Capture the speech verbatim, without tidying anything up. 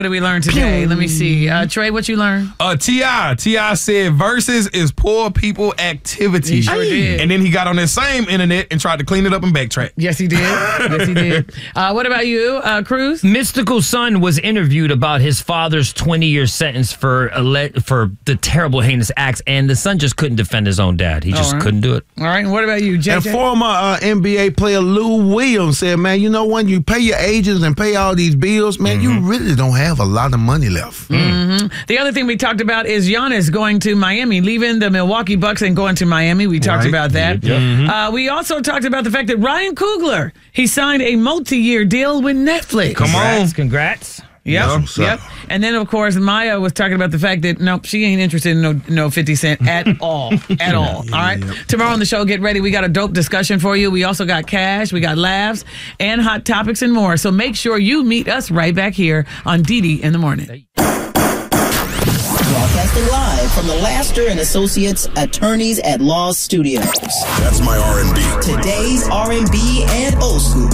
What did we learn today? Let me see. Uh, Trey, what you learned? Uh, T I T I said versus is poor people activity. He sure did. And then he got on that same internet and tried to clean it up and backtrack. Yes, he did. Yes, he did. Uh, what about you, uh, Cruz? Mystical Son was interviewed about his father's twenty-year sentence for ele- for the terrible, heinous acts, and the son just couldn't defend his own dad. He just right. couldn't do it. All right. And what about you, J J? And former uh, N B A player Lou Williams said, man, you know, when you pay your agents and pay all these bills, man, mm-hmm. you really don't have a lot of money left. Mm-hmm. The other thing we talked about is Giannis going to Miami, leaving the Milwaukee Bucks and going to Miami. We talked right. about that. Yep. Mm-hmm. Uh, we also talked about the fact that Ryan Coogler, he signed a multi-year deal with Netflix. Come Congrats, on. Congrats. Yep. Yeah, so- Yep. And then, of course, Maya was talking about the fact that, nope, she ain't interested in no, no fifty Cent at all. At all. All right. Tomorrow on the show, get ready. We got a dope discussion for you. We also got cash, we got laughs, and hot topics and more. So make sure you meet us right back here on D D in the Morning. Broadcasting live from the Laster and Associates Attorneys at Law Studios. That's my R and B. Today's R and B and old school.